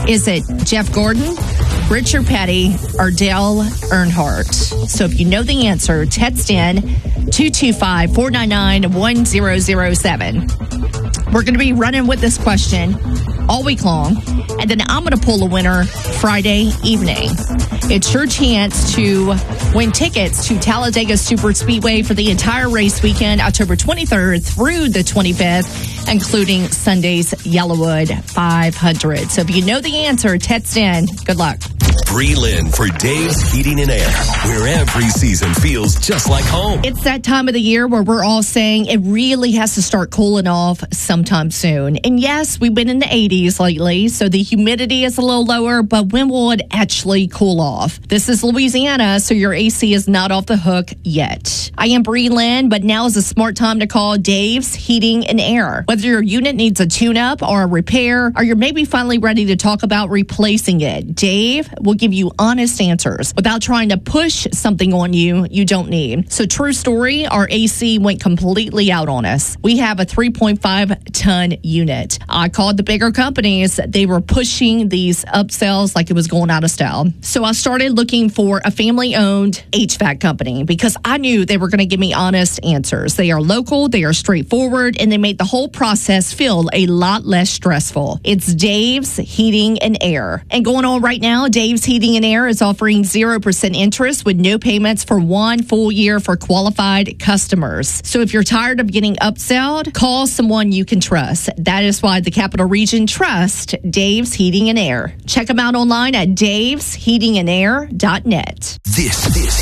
Is it Jeff Gordon, Richard Petty, or Dale Earnhardt? So if you know the answer, text in 225-499-1007. We're going to be running with this question all week long, and then I'm going to pull a winner Friday evening. It's your chance to win tickets to Talladega Super Speedway for the entire race weekend, October 23rd through the 25th, including Sunday's Yellowwood 500. So if you know the answer, text in. Good luck. Bree Lynn for Dave's Heating and Air, where every season feels just like home. It's that time of the year where we're all saying it really has to start cooling off sometime soon. And yes, we've been in the 80s lately, so the humidity is a little lower, but when will it actually cool off? This is Louisiana, so your AC is not off the hook yet. I am Bree Lynn, but now is a smart time to call Dave's Heating and Air. Whether your unit needs a tune-up or a repair, or you're maybe finally ready to talk about replacing it, Dave will give you honest answers without trying to push something on you don't need. So true story, our AC went completely out on us. We have a 3.5-ton unit. I called the bigger companies. They were pushing these upsells like it was going out of style. So I started looking for a family-owned HVAC company because I knew they were going to give me honest answers. They are local, they are straightforward, and they make the whole process feel a lot less stressful. It's Dave's Heating and Air. And going on right now, Dave's Heating and Air is offering 0% interest with no payments for 1 full year for qualified customers. So if you're tired of getting upselled, call someone you can trust. That is why the Capital Region trusts Dave's Heating and Air. Check them out online at davesheatingandair.net. This